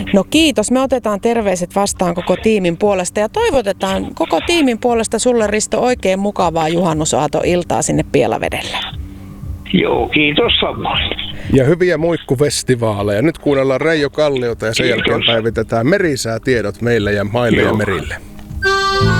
No kiitos, me otetaan terveiset vastaan koko tiimin puolesta ja toivotetaan koko tiimin puolesta sulle, Risto, oikein mukavaa juhannusaatoiltaa sinne Pielavedelle. Joo, kiitos samoin. Ja hyviä muikkufestivaaleja. Nyt kuunnellaan Reijo Kalliota ja sen jälkeen päivitetään merisäätiedot meille ja maille ja merille.